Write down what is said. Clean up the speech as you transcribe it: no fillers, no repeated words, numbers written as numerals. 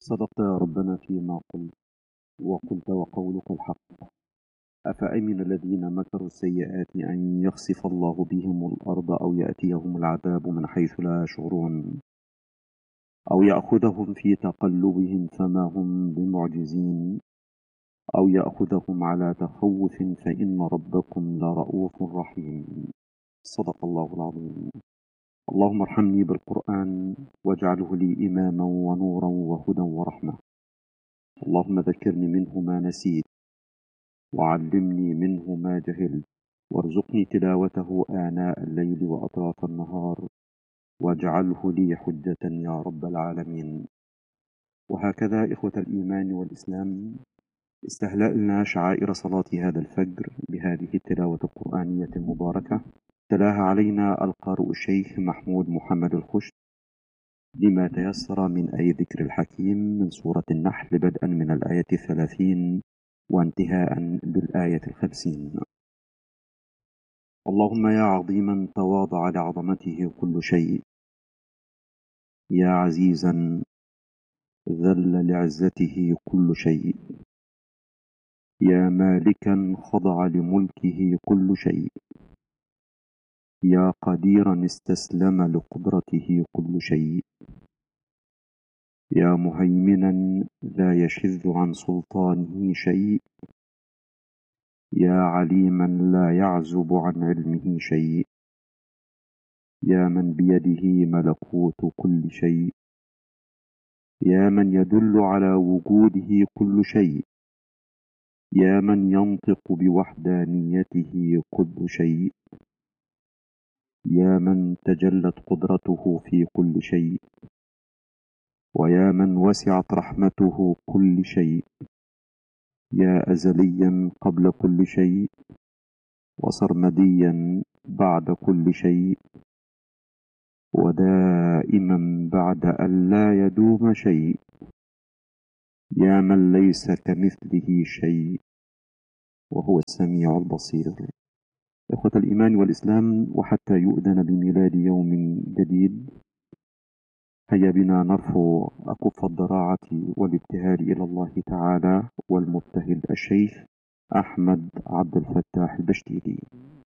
صدقت يا ربنا فيما قلت، وقلت وقولك الحق. أفأمن الذين مكروا السيئات أن يخسف الله بهم الأرض أو يأتيهم العذاب من حيث لا يشعرون أو يأخذهم في تقلبهم فما هم بمعجزين أو يأخذهم على تخوف فإن ربكم لرؤوف رحيم. صدق الله العظيم. اللهم ارحمني بالقرآن واجعله لي إماما ونورا وهدى ورحمة. اللهم ذكرني منه ما نسيت وعلمني منه ما جهلت وارزقني تلاوته آناء الليل وأطراف النهار واجعله لي حجة يا رب العالمين. وهكذا إخوة الإيمان والإسلام، استهللنا شعائر صلاة هذا الفجر بهذه التلاوة القرآنية المباركة، تلاها علينا القارئ الشيخ محمود محمد الخشت لما تيسر من آية ذكر الحكيم من سورة النحل بدءا من الآية 30 وانتهاء بالآية 50. اللهم يا عظيما تواضع لعظمته كل شيء، يا عزيزا ذل لعزته كل شيء، يا مالكا خضع لملكه كل شيء، يا قديرا استسلم لقدرته كل شيء، يا مهيمنا لا يشذ عن سلطانه شيء، يا عليما لا يعزب عن علمه شيء، يا من بيده ملكوت كل شيء، يا من يدل على وجوده كل شيء، يا من ينطق بوحدانيته كل شيء، يا من تجلت قدرته في كل شيء، ويا من وسعت رحمته كل شيء، يا أزليا قبل كل شيء وسرمديا بعد كل شيء ودائما بعد أن لا يدوم شيء، يا من ليس كمثله شيء وهو السميع البصير. إخوة الإيمان والإسلام، وحتى يؤذن بميلاد يوم جديد، هيا بنا نرفع أكف الضراعة والابتهال إلى الله تعالى والمبتهل الشيخ أحمد عبد الفتاح البشتيلي.